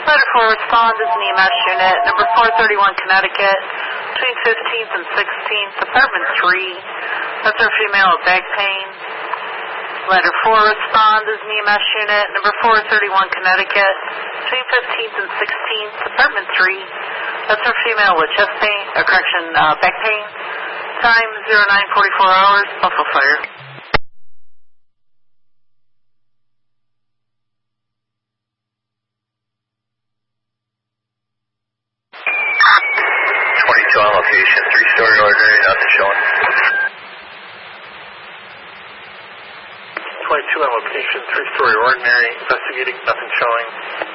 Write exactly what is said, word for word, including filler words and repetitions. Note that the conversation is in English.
Letter four, respond is an E M S unit, number four thirty-one Connecticut, between fifteenth and sixteenth, apartment three. That's our female with back pain. Letter four, respond is an E M S unit, number four thirty-one Connecticut, between fifteenth and sixteenth, apartment three. That's our female with chest pain, uh, correction, uh, back pain. Time zero nine forty-four hours, Buffalo Fire. twenty-two on location, three-story ordinary, nothing showing. twenty-two on location, three-story ordinary, investigating, nothing showing.